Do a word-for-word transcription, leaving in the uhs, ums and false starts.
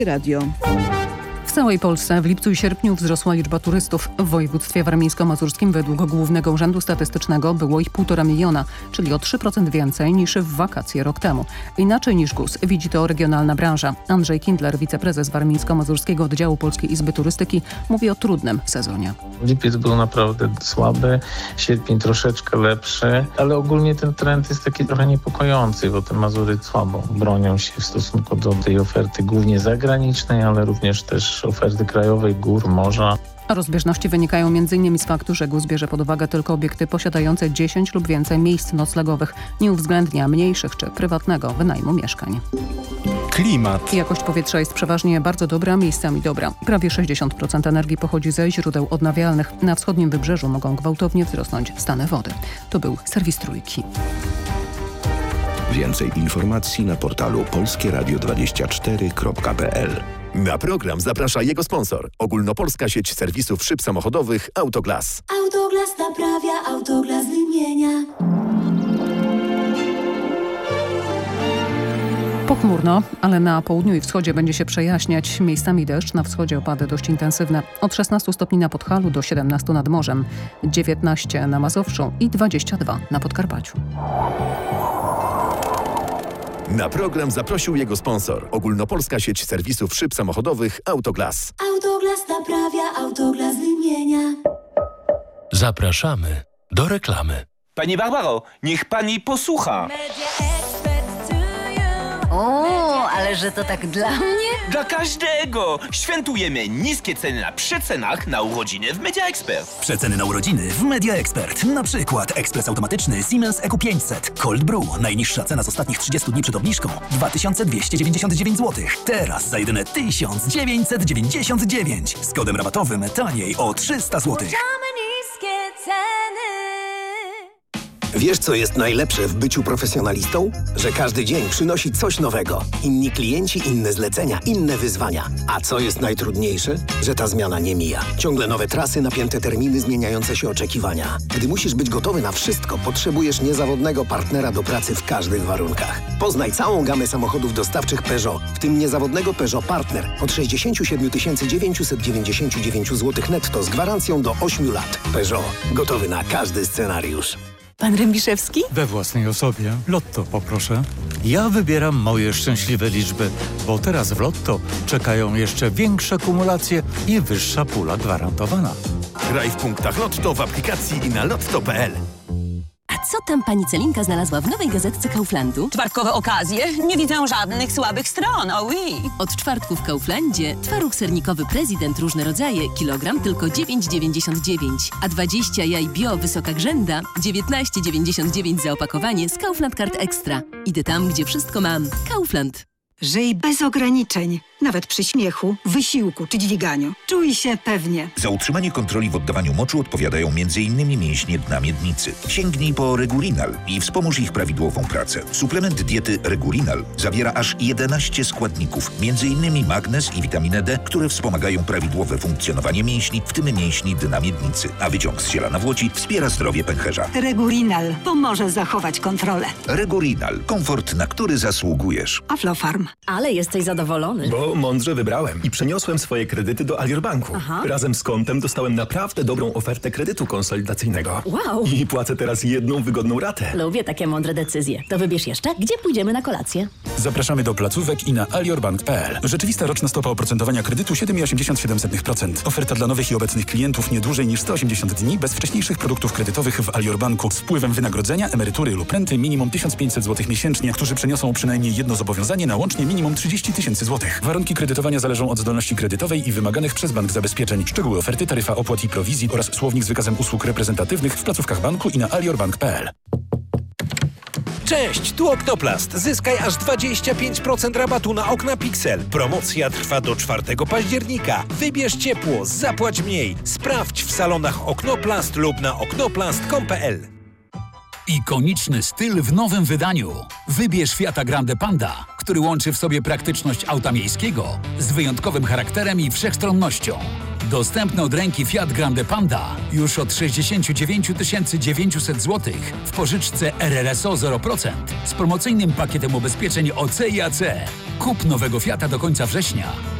Radio. W całej Polsce w lipcu i sierpniu wzrosła liczba turystów. W województwie warmińsko-mazurskim według Głównego Urzędu Statystycznego było ich półtora miliona, czyli o trzy procent więcej niż w wakacje rok temu. Inaczej niż G U S widzi to regionalna branża. Andrzej Kindler, wiceprezes Warmińsko-Mazurskiego Oddziału Polskiej Izby Turystyki, mówi o trudnym sezonie. Lipiec był naprawdę słaby, sierpień troszeczkę lepszy, ale ogólnie ten trend jest taki trochę niepokojący, bo te Mazury słabo bronią się w stosunku do tej oferty głównie zagranicznej, ale również też oferty krajowej, gór, morza. A rozbieżności wynikają między innymi z faktu, że G U S bierze pod uwagę tylko obiekty posiadające dziesięć lub więcej miejsc noclegowych, nie uwzględnia mniejszych czy prywatnego wynajmu mieszkań. Klimat. Jakość powietrza jest przeważnie bardzo dobra, miejscami dobra. Prawie sześćdziesiąt procent energii pochodzi ze źródeł odnawialnych. Na wschodnim wybrzeżu mogą gwałtownie wzrosnąć stany wody. To był serwis Trójki. Więcej informacji na portalu polskie radio dwadzieścia cztery kropka p l. Na program zaprasza jego sponsor. Ogólnopolska sieć serwisów szyb samochodowych Autoglas. Autoglas naprawia, Autoglas wymienia. Pochmurno, ale na południu i wschodzie będzie się przejaśniać. Miejscami deszcz, na wschodzie opady dość intensywne. Od szesnastu stopni na Podhalu do siedemnastu nad morzem, dziewiętnaście na Mazowszu i dwadzieścia dwa na Podkarpaciu. Na program zaprosił jego sponsor. Ogólnopolska sieć serwisów szyb samochodowych Autoglas. Autoglas naprawia, Autoglas wymienia. Zapraszamy do reklamy. Pani Barbaro, niech pani posłucha. O, ale że to tak dla mnie? Dla każdego! Świętujemy niskie ceny na przecenach na urodziny w Media Expert. Przeceny na urodziny w Media Expert. Na przykład ekspres automatyczny Siemens E Q pięćset. Cold Brew. Najniższa cena z ostatnich trzydziestu dni przed obniżką dwa tysiące dwieście dziewięćdziesiąt dziewięć złotych. Teraz za jedyne tysiąc dziewięćset dziewięćdziesiąt dziewięć. Z kodem rabatowym taniej o trzysta złotych. Niskie ceny. Wiesz, co jest najlepsze w byciu profesjonalistą? Że każdy dzień przynosi coś nowego. Inni klienci, inne zlecenia, inne wyzwania. A co jest najtrudniejsze? Że ta zmiana nie mija. Ciągle nowe trasy, napięte terminy, zmieniające się oczekiwania. Gdy musisz być gotowy na wszystko, potrzebujesz niezawodnego partnera do pracy w każdych warunkach. Poznaj całą gamę samochodów dostawczych Peugeot, w tym niezawodnego Peugeot Partner od sześćdziesiąt siedem tysięcy dziewięćset dziewięćdziesiąt dziewięć złotych netto z gwarancją do ośmiu lat. Peugeot. Gotowy na każdy scenariusz. Pan Rębiszewski? We własnej osobie. Lotto poproszę. Ja wybieram moje szczęśliwe liczby, bo teraz w Lotto czekają jeszcze większe kumulacje i wyższa pula gwarantowana. Graj w punktach Lotto w aplikacji i na lotto kropka p l. A co tam pani Celinka znalazła w nowej gazetce Kauflandu? Czwartkowe okazje? Nie widzę żadnych słabych stron, o oui. Od czwartku w Kauflandzie twaróg sernikowy Prezydent różne rodzaje, kilogram tylko dziewięć dziewięćdziesiąt dziewięć, a dwadzieścia jaj bio wysoka grzęda dziewiętnaście dziewięćdziesiąt dziewięć za opakowanie z Kaufland Card Extra. Idę tam, gdzie wszystko mam. Kaufland. Żyj bez ograniczeń, nawet przy śmiechu, wysiłku czy dźwiganiu. Czuj się pewnie. Za utrzymanie kontroli w oddawaniu moczu odpowiadają m in mięśnie dna miednicy. Sięgnij po Regulinal i wspomóż ich prawidłową pracę. Suplement diety Regulinal zawiera aż jedenaście składników, między innymi magnez i witaminę D, które wspomagają prawidłowe funkcjonowanie mięśni, w tym mięśni dna miednicy. A wyciąg z ziela nawłoci wspiera zdrowie pęcherza. Regulinal pomoże zachować kontrolę. Regulinal. Komfort, na który zasługujesz. Aflofarm. Ale jesteś zadowolony. Bo mądrze wybrałem i przeniosłem swoje kredyty do Alior Banku. Aha. Razem z kontem dostałem naprawdę dobrą ofertę kredytu konsolidacyjnego. Wow. I płacę teraz jedną wygodną ratę. Lubię takie mądre decyzje. To wybierz jeszcze, gdzie pójdziemy na kolację. Zapraszamy do placówek i na aliorbank kropka p l. Rzeczywista roczna stopa oprocentowania kredytu siedem przecinek osiemdziesiąt siedem procent. Oferta dla nowych i obecnych klientów nie dłużej niż sto osiemdziesiąt dni bez wcześniejszych produktów kredytowych w Alior Banku z wpływem wynagrodzenia, emerytury lub renty minimum tysiąc pięćset złotych miesięcznie, którzy przeniosą przynajmniej jedno zobowiązanie na łącznie minimum trzydzieści tysięcy złotych. Warunki kredytowania zależą od zdolności kredytowej i wymaganych przez bank zabezpieczeń. Szczegóły oferty, taryfa opłat i prowizji oraz słownik z wykazem usług reprezentatywnych w placówkach banku i na aliorbank kropka p l. Cześć, tu Oknoplast. Zyskaj aż dwadzieścia pięć procent rabatu na okna Pixel. Promocja trwa do czwartego października. Wybierz ciepło, zapłać mniej. Sprawdź w salonach Oknoplast lub na oknoplast kropka com kropka p l. Ikoniczny styl w nowym wydaniu. Wybierz Fiata Grande Panda, który łączy w sobie praktyczność auta miejskiego z wyjątkowym charakterem i wszechstronnością. Dostępny od ręki Fiat Grande Panda już od sześćdziesiąt dziewięć tysięcy dziewięćset złotych w pożyczce R R S O zero procent z promocyjnym pakietem ubezpieczeń O C i A C. Kup nowego Fiata do końca września.